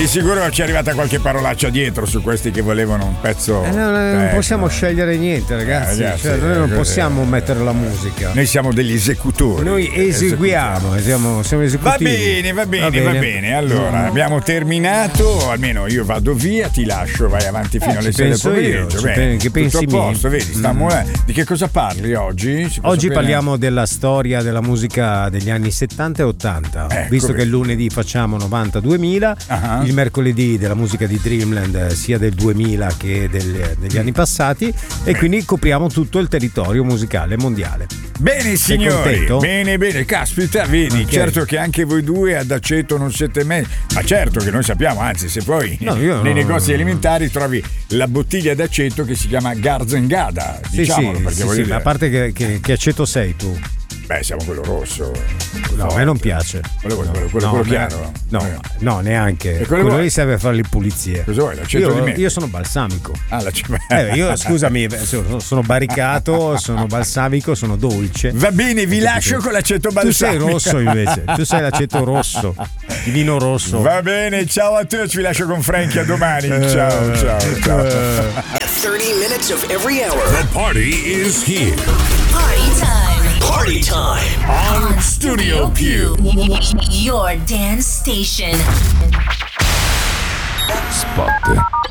Di sicuro ci è arrivata qualche parolaccia dietro su questi che volevano un pezzo. Non possiamo scegliere niente, ragazzi. Cioè, noi non possiamo mettere la musica. Noi siamo degli esecutori. Noi eseguiamo, siamo esecutivi. Va bene. Allora, abbiamo terminato. Almeno io vado via, ti lascio, vai avanti fino alle 6 del pomeriggio. Che pensi tutto a posto, vedi? Di che cosa parli oggi? Oggi parliamo della storia della musica degli anni 70 e 80. Visto che il lunedì facciamo 90-2000, il mercoledì della musica di Dreamland sia del 2000 che degli anni passati, e quindi copriamo tutto il territorio musicale mondiale. Bene signori, bene, caspita, vedi, certo che anche voi due ad aceto non siete me, ma certo che noi sappiamo, anzi se poi nei negozi alimentari trovi la bottiglia d'aceto che si chiama Garzengada, diciamolo, perché voglio dire. A parte che aceto sei tu? Beh, siamo quello rosso. No, a me non piace. Quello chiaro. No, neanche. Quello lì serve a fare le pulizie. Cosa vuoi? L'aceto di me? Io sono balsamico. Io scusami, sono baricato, sono balsamico, sono dolce. Va bene, vi lascio con l'aceto balsamico. Tu sei rosso invece. Tu sei l'aceto rosso. Il vino rosso. Va bene, ciao a tutti, vi lascio con Frankie, a domani. Ciao. 30 minutes of every hour. The party is here. Party time on Studio Q. Your dance station. Spot.